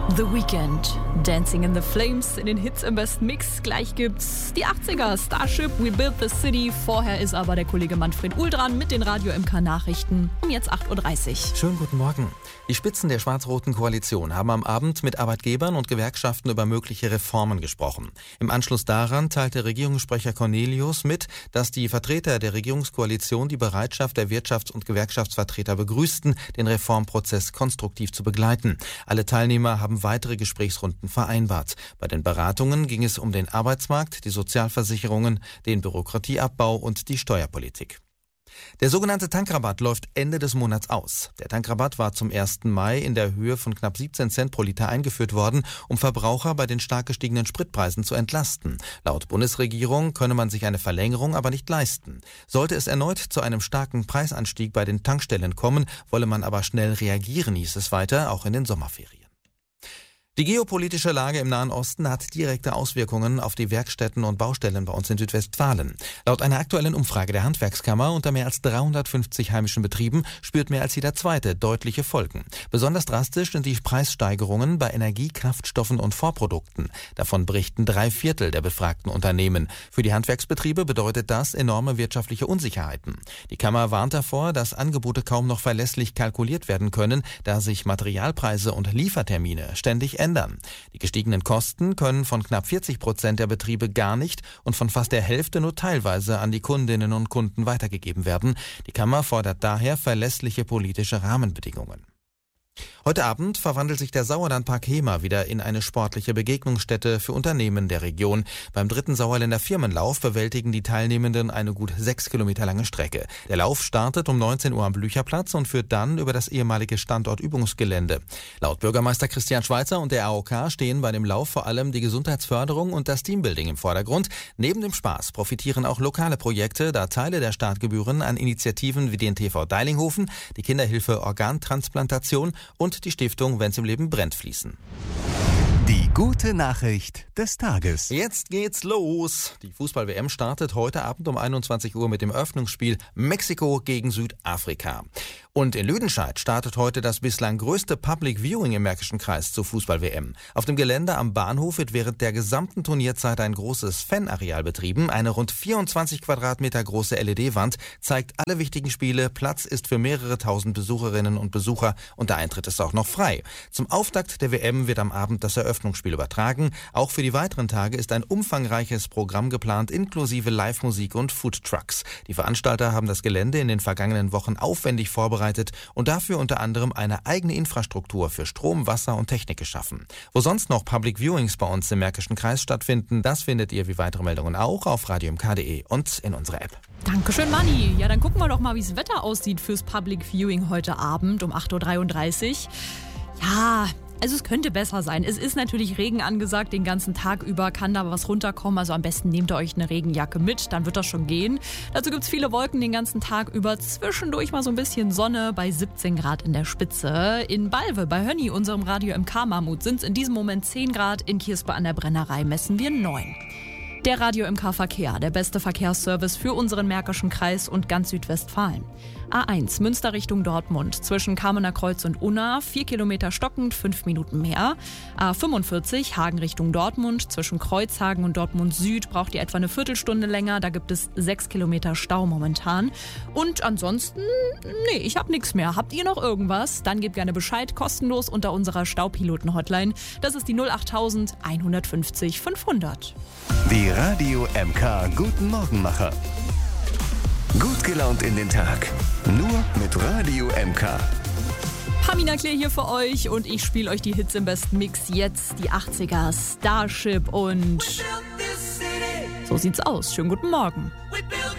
The Weeknd, Dancing in the Flames in den Hits im besten Mix. Gleich gibt's die 80er, Starship, We Built the City. Vorher ist aber der Kollege Manfred Uhl dran mit den Radio MK Nachrichten um jetzt 8.30 Uhr. Schönen guten Morgen. Die Spitzen der schwarz-roten Koalition haben am Abend mit Arbeitgebern und Gewerkschaften über mögliche Reformen gesprochen. Im Anschluss daran teilte Regierungssprecher Cornelius mit, dass die Vertreter der Regierungskoalition die Bereitschaft der Wirtschafts- und Gewerkschaftsvertreter begrüßten, den Reformprozess konstruktiv zu begleiten. Alle Teilnehmer haben weitere Gesprächsrunden vereinbart. Bei den Beratungen ging es um den Arbeitsmarkt, die Sozialversicherungen, den Bürokratieabbau und die Steuerpolitik. Der sogenannte Tankrabatt läuft Ende des Monats aus. Der Tankrabatt war zum 1. Mai in der Höhe von knapp 17 Cent pro Liter eingeführt worden, um Verbraucher bei den stark gestiegenen Spritpreisen zu entlasten. Laut Bundesregierung könne man sich eine Verlängerung aber nicht leisten. Sollte es erneut zu einem starken Preisanstieg bei den Tankstellen kommen, wolle man aber schnell reagieren, hieß es weiter, auch in den Sommerferien. Die geopolitische Lage im Nahen Osten hat direkte Auswirkungen auf die Werkstätten und Baustellen bei uns in Südwestfalen. Laut einer aktuellen Umfrage der Handwerkskammer unter mehr als 350 heimischen Betrieben spürt mehr als jeder Zweite deutliche Folgen. Besonders drastisch sind die Preissteigerungen bei Energie, Kraftstoffen und Vorprodukten. Davon berichten 3/4 der befragten Unternehmen. Für die Handwerksbetriebe bedeutet das enorme wirtschaftliche Unsicherheiten. Die Kammer warnt davor, dass Angebote kaum noch verlässlich kalkuliert werden können, da sich Materialpreise und Liefertermine ständig ändern. Die gestiegenen Kosten können von knapp 40% der Betriebe gar nicht und von fast der Hälfte nur teilweise an die Kundinnen und Kunden weitergegeben werden. Die Kammer fordert daher verlässliche politische Rahmenbedingungen. Heute Abend verwandelt sich der Sauerlandpark Hemer wieder in eine sportliche Begegnungsstätte für Unternehmen der Region. Beim 3. Sauerländer Firmenlauf bewältigen die Teilnehmenden eine gut 6 Kilometer lange Strecke. Der Lauf startet um 19 Uhr am Blücherplatz und führt dann über das ehemalige Standortübungsgelände. Laut Bürgermeister Christian Schweitzer und der AOK stehen bei dem Lauf vor allem die Gesundheitsförderung und das Teambuilding im Vordergrund. Neben dem Spaß profitieren auch lokale Projekte, da Teile der Startgebühren an Initiativen wie den TV Deilinghofen, die Kinderhilfe Organtransplantation und die Stiftung Wenn's im Leben brennt fließen. Die gute Nachricht des Tages. Jetzt geht's los. Die Fußball-WM startet heute Abend um 21 Uhr mit dem Eröffnungsspiel Mexiko gegen Südafrika. Und in Lüdenscheid startet heute das bislang größte Public Viewing im Märkischen Kreis zur Fußball-WM. Auf dem Gelände am Bahnhof wird während der gesamten Turnierzeit ein großes Fanareal betrieben. Eine rund 24 Quadratmeter große LED-Wand zeigt alle wichtigen Spiele. Platz ist für mehrere tausend Besucherinnen und Besucher und der Eintritt ist auch noch frei. Zum Auftakt der WM wird am Abend das Eröffnungsspiel übertragen. Auch für die weiteren Tage ist ein umfangreiches Programm geplant, inklusive Live-Musik und Foodtrucks. Die Veranstalter haben das Gelände in den vergangenen Wochen aufwendig vorbereitet und dafür unter anderem eine eigene Infrastruktur für Strom, Wasser und Technik geschaffen. Wo sonst noch Public Viewings bei uns im Märkischen Kreis stattfinden, das findet ihr wie weitere Meldungen auch auf radiomk.de und in unserer App. Dankeschön, Manni. Ja, dann gucken wir doch mal, wie das Wetter aussieht fürs Public Viewing heute Abend um 8.33 Uhr. Ja, also es könnte besser sein. Es ist natürlich Regen angesagt, den ganzen Tag über kann da was runterkommen. Also am besten nehmt ihr euch eine Regenjacke mit, dann wird das schon gehen. Dazu gibt es viele Wolken den ganzen Tag über. Zwischendurch mal so ein bisschen Sonne bei 17 Grad in der Spitze. In Balve, bei Hönni, unserem Radio MK Mammut, sind es in diesem Moment 10 Grad. In Kirspe an der Brennerei messen wir 9. Der Radio MK Verkehr, der beste Verkehrsservice für unseren Märkischen Kreis und ganz Südwestfalen. A1 Münster Richtung Dortmund zwischen Kamener Kreuz und Unna 4 Kilometer stockend, 5 Minuten mehr. A45 Hagen Richtung Dortmund zwischen Kreuzhagen und Dortmund Süd braucht ihr etwa eine Viertelstunde länger. Da gibt es 6 Kilometer Stau momentan. Und ansonsten, nee, ich habe nichts mehr. Habt ihr noch irgendwas? Dann gebt gerne Bescheid, kostenlos unter unserer Staupiloten-Hotline. Das ist die 08000 150 500. Die Radio MK Guten Morgenmacher. Gut gelaunt in den Tag. Nur mit Radio MK. Pamina Claire hier für euch und ich spiele euch die Hits im besten Mix. Jetzt die 80er, Starship und so sieht's aus. Schönen guten Morgen.